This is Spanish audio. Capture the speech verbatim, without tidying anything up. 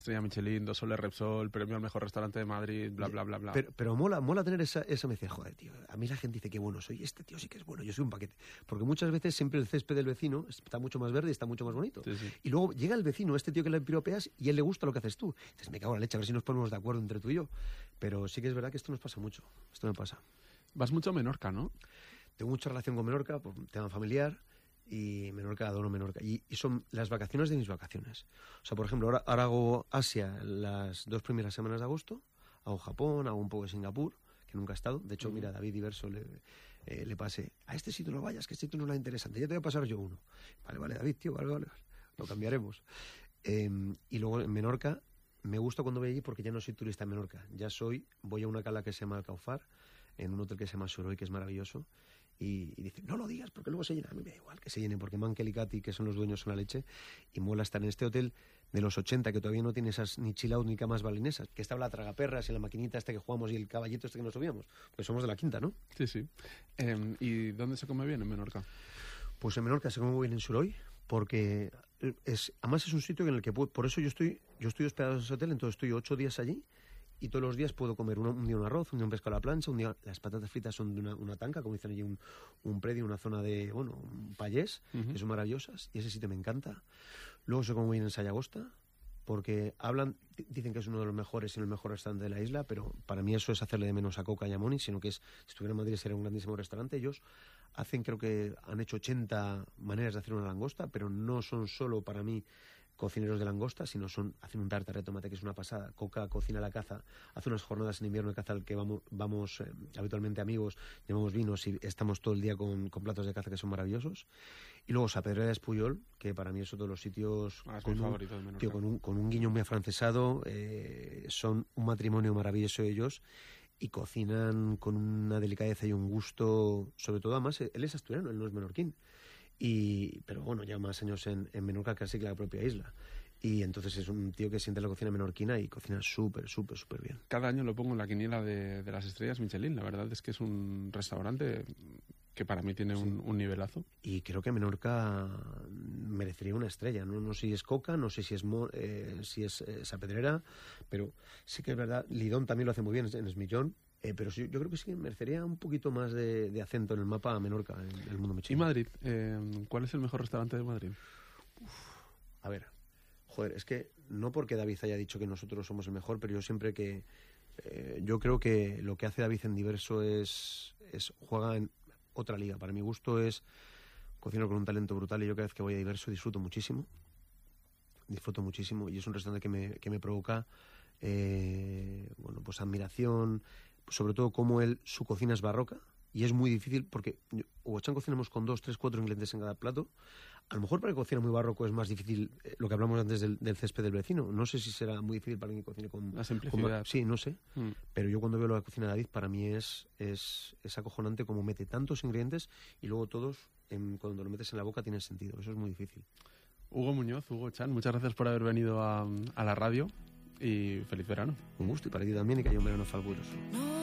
Estrella Michelin, dos soles Repsol, premio al mejor restaurante de Madrid, bla, bla, bla, bla. Pero, pero mola, mola tener esa, esa me dice, joder, tío, a mí la gente dice que bueno soy, este tío sí que es bueno, yo soy un paquete. Porque muchas veces siempre el césped del vecino está mucho más verde y está mucho más bonito. Sí, sí. Y luego llega el vecino, este tío que le piropeas, y él le gusta lo que haces tú. Dices, me cago en la leche, a ver si nos ponemos de acuerdo entre tú y yo. Pero sí que es verdad que esto nos pasa mucho, esto me pasa. Vas mucho a Menorca, ¿no? Tengo mucha relación con Menorca, por un tema familiar, y Menorca, adoro Menorca. Y, y son las vacaciones de mis vacaciones. O sea, por ejemplo, ahora, ahora hago Asia las dos primeras semanas de agosto, hago Japón, hago un poco de Singapur, que nunca he estado. De hecho, uh-huh. mira, David Diverso le, eh, le pasé, a este sitio no vayas, que este sitio no es la interesante, ya te voy a pasar yo uno. Vale, vale, David, tío, vale, vale, lo cambiaremos. Eh, y luego en Menorca, me gusta cuando voy allí porque ya no soy turista en Menorca, ya soy, voy a una cala que se llama Alcaufar, en un hotel que se llama Soroy, que es maravilloso. Y, y dice, no lo digas porque luego se llena. A mí me da igual que se llene porque Mankel y Katy, que son los dueños, son la leche. Y mola estar en este hotel de los ochenta que todavía no tiene esas ni chill out ni camas balinesas. Que estaba la tragaperras y la maquinita esta que jugamos y el caballito este que nos subíamos. Pues somos de la quinta, ¿no? Sí, sí. Eh, ¿Y dónde se come bien en Menorca? Pues en Menorca se come muy bien en Soroy porque es, además es un sitio en el que puedo, por eso yo estoy, yo estoy hospedado en ese hotel, entonces estoy ocho días allí. Y todos los días puedo comer un, un día un arroz, un día un pescado a la plancha, un día las patatas fritas son de una, una tanca, como dicen allí, un, un predio, una zona de, bueno, un payés, uh-huh. que son maravillosas, y ese sitio me encanta. Luego se come muy bien en Sayagosta, porque hablan, dicen que es uno de los mejores y el mejor restaurante de la isla, pero para mí eso es hacerle de menos a Coca y a Moni, sino que es, si estuviera en Madrid sería un grandísimo restaurante. Ellos hacen, creo que han hecho ochenta maneras de hacer una langosta, pero no son solo para mí cocineros de langosta, sino son, hacen un tartare de tomate que es una pasada. Coca cocina la caza, hace unas jornadas en invierno de caza al que vamos, vamos eh, habitualmente amigos, llevamos vinos y estamos todo el día con, con platos de caza que son maravillosos. Y luego Sapedrera de Espuyol, que para mí es otro de los sitios ah, es con, mi un, favorito de Menorca. Tío, con, un, con un guiño muy afrancesado, eh, son un matrimonio maravilloso ellos y cocinan con una delicadeza y un gusto, sobre todo además, él es asturiano, él no es menorquín. Y, pero bueno, ya más años en, en Menorca casi que la propia isla. Y entonces es un tío que siente la cocina menorquina y cocina súper, súper, súper bien. Cada año lo pongo en la quiniela de, de las estrellas Michelin. La verdad es que es un restaurante que para mí tiene sí. un, un nivelazo. Y creo que Menorca merecería una estrella. No, no sé si es Coca, no sé si es Mo, eh, si es eh, Sapedrera, pero sí que es verdad. Lidón también lo hace muy bien en Esmillón. Eh, pero sí, yo creo que sí merecería un poquito más de, de acento en el mapa a Menorca, en el mundo Michelin. ¿Y Madrid? Eh, ¿Cuál es el mejor restaurante de Madrid? Uf, a ver, joder, es que no porque David haya dicho que nosotros somos el mejor, pero yo siempre que... Eh, yo creo que lo que hace David en Diverso es, es... juega en otra liga. Para mi gusto es cocinar con un talento brutal y yo cada vez que voy a Diverso disfruto muchísimo. Disfruto muchísimo y es un restaurante que me, que me provoca eh, bueno, pues admiración... sobre todo como él, su cocina es barroca y es muy difícil porque Huachán cocinamos con dos, tres, cuatro ingredientes en cada plato. A lo mejor para el que cocina muy barroco es más difícil eh, lo que hablamos antes del, del césped del vecino. No sé si será muy difícil para alguien que cocine con... La simplicidad. Con, sí, no sé. Mm. Pero yo cuando veo la cocina de David, para mí es, es, es acojonante como mete tantos ingredientes y luego todos, en, cuando lo metes en la boca, tienen sentido. Eso es muy difícil. Hugo Muñoz, Hugo Chan, muchas gracias por haber venido a, a la radio y feliz verano. Un gusto y para ti también y que haya un verano fabuloso.